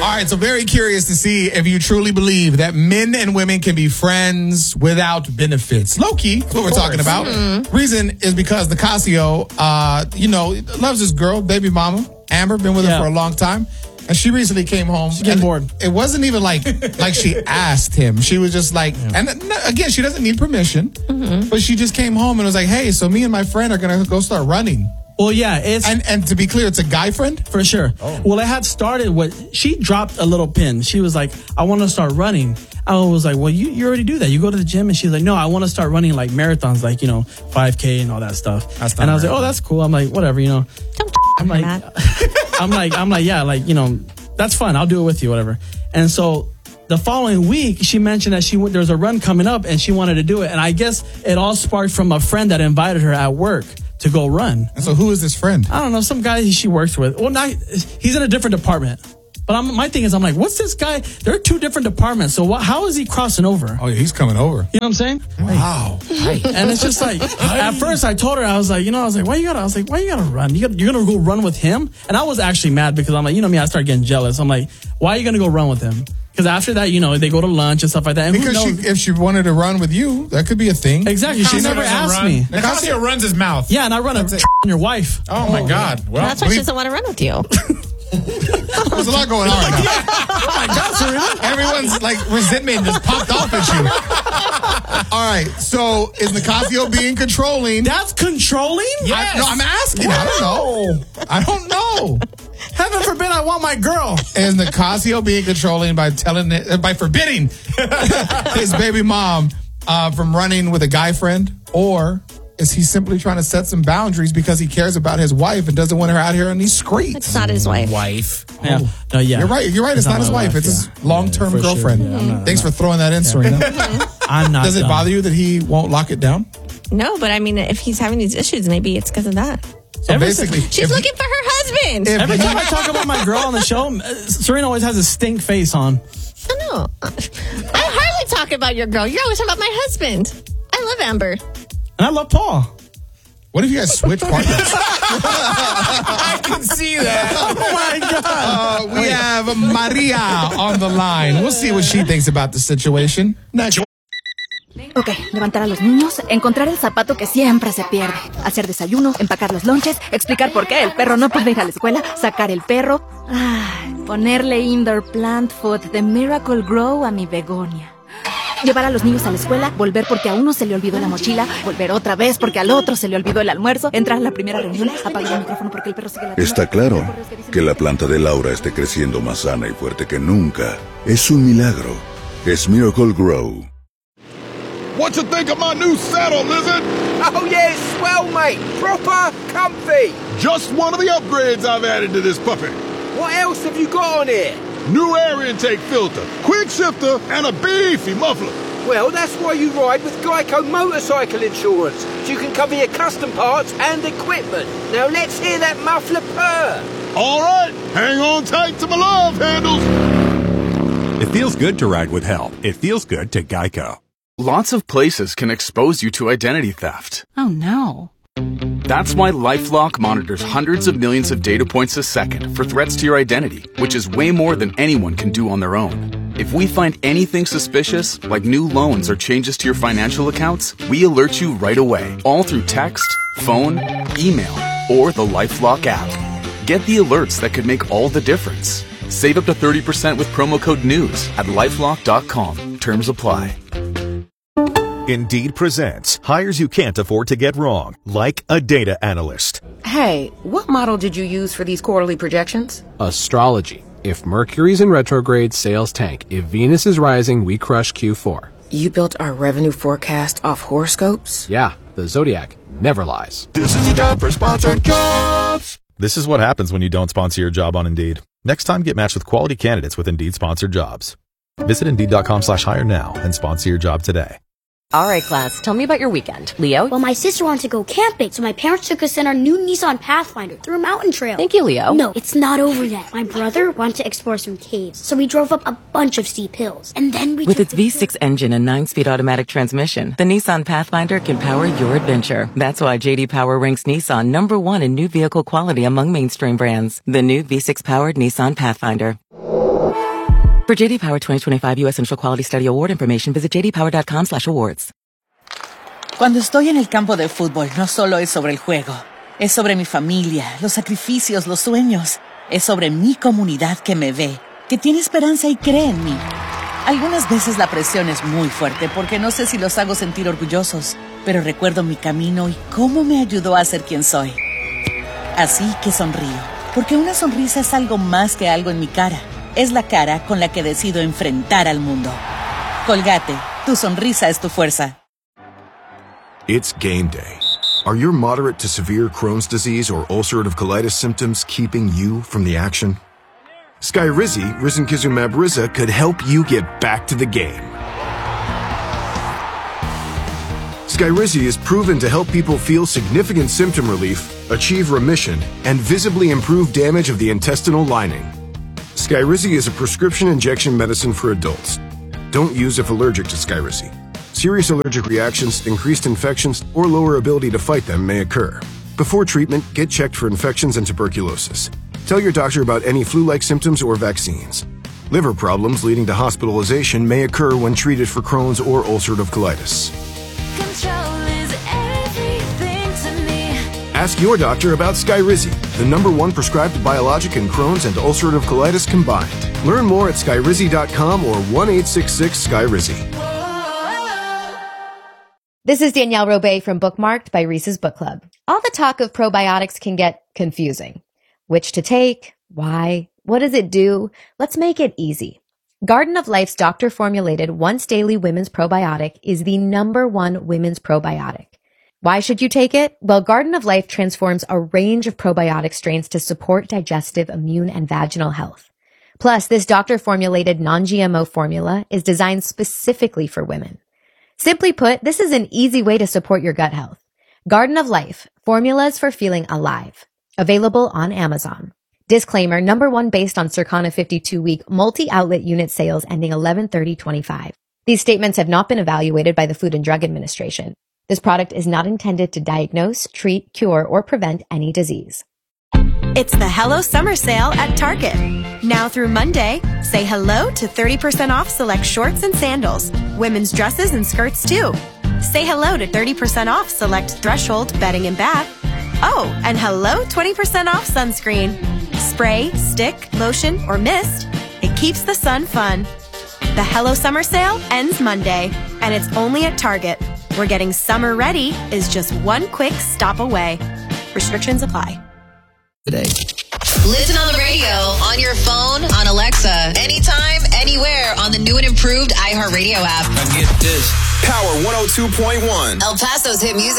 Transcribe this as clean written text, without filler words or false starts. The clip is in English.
right, so very curious to see if you truly believe that men and women can be friends without benefits. Low-key, that's what we're talking about. Mm-hmm. Reason is because Nicasio, loves this girl, baby mama, Amber, been with her for a long time. And she recently came home. She's getting bored. It wasn't even like she asked him. She was just like, and again, she doesn't need permission, but she just came home and was like, hey, so me and my friend are going to go start running. Well, yeah, it's... And to be clear, it's a guy friend? For sure. Oh. Well, it had started with... She dropped a little pin. She was like, I want to start running. I was like, well, you already do that. You go to the gym. And she's like, no, I want to start running like marathons, like, 5K and all that stuff. And I was like, oh, that's cool. I'm like, whatever, Don't I'm like, I'm like, yeah, like, that's fun. I'll do it with you, whatever. And so the following week, she mentioned that there's a run coming up and she wanted to do it. And I guess it all sparked from a friend that invited her at work to go run. And so who is this friend? I don't know, some guy she works with. Well, he's in a different department. But my thing is, I'm like, what's this guy? There are two different departments. So how is he crossing over? Oh, yeah, he's coming over. You know what I'm saying? Wow. And it's just like, at first I told her, I was like, why you gotta run? You're gonna go run with him? And I was actually mad because I'm like, me, I started getting jealous. I'm like, why are you gonna go run with him? Because after that, they go to lunch and stuff like that. And because if she wanted to run with you, that could be a thing. Exactly. She never asked me. Nicasio runs his mouth. Yeah, and I run on your wife. Oh my God. Well, that's why she doesn't want to run with you. There's a lot going on right now. Oh my God, Serena. Everyone's like resentment just popped off at you. All right, so is Nicasio being controlling? That's controlling? Yes. I'm asking. Wow. I don't know. Heaven forbid I want my girl. Is Nicasio being controlling by forbidding his baby mom from running with a guy friend, or is he simply trying to set some boundaries because he cares about his wife and doesn't want her out here on these streets? It's not his wife. Yeah. No, yeah. You're right. It's not his wife. It's his long-term girlfriend. Sure. Yeah, Thanks for throwing that in, Serena. I'm not. Does it bother you that he won't lock it down? No, but I mean, if he's having these issues, maybe it's because of that. So basically, she's looking for her husband. Every time I talk about my girl on the show, Serena always has a stink face on. I know. I hardly talk about your girl. You're always talking about my husband. I love Amber. And I love Paul. What if you guys switch partners? I can see that. Oh my God. We have Maria on the line. We'll see what she thinks about the situation. Next. Ok, levantar a los niños, encontrar el zapato que siempre se pierde, hacer desayuno, empacar los lonches, explicar por qué el perro no puede ir a la escuela, sacar el perro, ponerle indoor plant food de Miracle Grow a mi begonia. Llevar a los niños a la escuela, volver porque a uno se le olvidó la mochila, volver otra vez porque al otro se le olvidó el almuerzo, entrar a la primera reunión, apagar el micrófono porque el perro sigue latiendo. Está claro que la planta de Laura esté creciendo más sana y fuerte que nunca. Es un milagro. Es Miracle Grow. What you think of my new saddle, Lizard? Oh yeah, it's swell, mate. Proper comfy. Just one of the upgrades I've added to this puppy. What else have you got on here? New air intake filter, quick shifter, and a beefy muffler. Well, that's why you ride with Geico Motorcycle Insurance, so you can cover your custom parts and equipment. Now let's hear that muffler purr. All right, hang on tight to my love handles. It feels good to ride with help. It feels good to Geico. Lots of places can expose you to identity theft. Oh no. That's why LifeLock monitors hundreds of millions of data points a second for threats to your identity, which is way more than anyone can do on their own. If we find anything suspicious, like new loans or changes to your financial accounts, we alert you right away, all through text, phone, email, or the LifeLock app. Get the alerts that could make all the difference. Save up to 30% with promo code NEWS at LifeLock.com. Terms apply. Indeed presents hires you can't afford to get wrong, like a data analyst. Hey, what model did you use for these quarterly projections? Astrology. If Mercury's in retrograde, sales tank. If Venus is rising, we crush Q4. You built our revenue forecast off horoscopes? Yeah, the Zodiac never lies. This is the time for sponsored jobs. This is what happens when you don't sponsor your job on Indeed. Next time, get matched with quality candidates with Indeed sponsored jobs. Visit Indeed.com/hire now and sponsor your job today. All right, class, tell me about your weekend. Leo? Well, my sister wanted to go camping, so my parents took us in our new Nissan Pathfinder through a mountain trail. Thank you, Leo. No, it's not over yet. My brother wanted to explore some caves, so we drove up a bunch of steep hills. And then we With its V6 engine and 9-speed automatic transmission, the Nissan Pathfinder can power your adventure. That's why J.D. Power ranks Nissan #1 in new vehicle quality among mainstream brands. The new V6-powered Nissan Pathfinder. For JD Power 2025 U.S. Central Quality Study Award information, visit jdpower.com/awards. Cuando estoy en el campo de fútbol, no solo es sobre el juego. Es sobre mi familia, los sacrificios, los sueños. Es sobre mi comunidad que me ve, que tiene esperanza y cree en mí. Algunas veces la presión es muy fuerte porque no sé si los hago sentir orgullosos, pero recuerdo mi camino y cómo me ayudó a ser quien soy. Así que sonrío, porque una sonrisa es algo más que algo en mi cara. Es la cara con la que decido enfrentar al mundo. Colgate, tu sonrisa es tu fuerza. It's game day. Are your moderate to severe Crohn's disease or ulcerative colitis symptoms keeping you from the action? Skyrizi, risankizumab Riza, could help you get back to the game. Skyrizi is proven to help people feel significant symptom relief, achieve remission, and visibly improve damage of the intestinal lining. Skyrizi is a prescription injection medicine for adults. Don't use if allergic to Skyrizi. Serious allergic reactions, increased infections, or lower ability to fight them may occur. Before treatment, get checked for infections and tuberculosis. Tell your doctor about any flu-like symptoms or vaccines. Liver problems leading to hospitalization may occur when treated for Crohn's or ulcerative colitis. Ask your doctor about Skyrizi, the #1 prescribed biologic in Crohn's and ulcerative colitis combined. Learn more at skyrizi.com or 1-866-SKYRIZI. This is Danielle Robay from Bookmarked by Reese's Book Club. All the talk of probiotics can get confusing. Which to take? Why? What does it do? Let's make it easy. Garden of Life's doctor-formulated once-daily women's probiotic is the #1 women's probiotic. Why should you take it? Well, Garden of Life transforms a range of probiotic strains to support digestive, immune, and vaginal health. Plus, this doctor-formulated non-GMO formula is designed specifically for women. Simply put, this is an easy way to support your gut health. Garden of Life, formulas for feeling alive. Available on Amazon. Disclaimer, #1 based on Circana 52-week multi-outlet unit sales ending 11/30/25. These statements have not been evaluated by the Food and Drug Administration. This product is not intended to diagnose, treat, cure, or prevent any disease. It's the Hello Summer Sale at Target. Now through Monday, say hello to 30% off select shorts and sandals, women's dresses and skirts too. Say hello to 30% off select Threshold bedding and bath. Oh, and hello 20% off sunscreen. Spray, stick, lotion, or mist. It keeps the sun fun. The Hello Summer Sale ends Monday, and it's only at Target, where getting summer ready is just one quick stop away. Restrictions apply. Today. Listen on the radio, on your phone, on Alexa, anytime, anywhere on the new and improved iHeartRadio app. I get this. Power 102.1. El Paso's hit music.